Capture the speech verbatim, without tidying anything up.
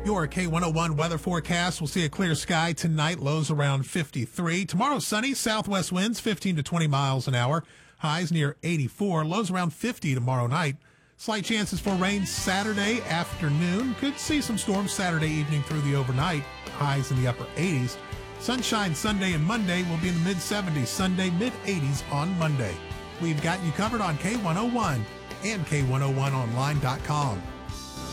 Your K one oh one weather forecast. We'll see a clear sky tonight, lows around fifty-three. Tomorrow, sunny, southwest winds fifteen to twenty miles an hour. Highs near eighty-four, lows around fifty tomorrow night. Slight chances for rain Saturday afternoon. Could see some storms Saturday evening through the overnight. Highs in the upper eighties. Sunshine Sunday and Monday will be in the mid seventies. Sunday, mid eighties on Monday. We've got you covered on K one oh one and K one oh one online dot com.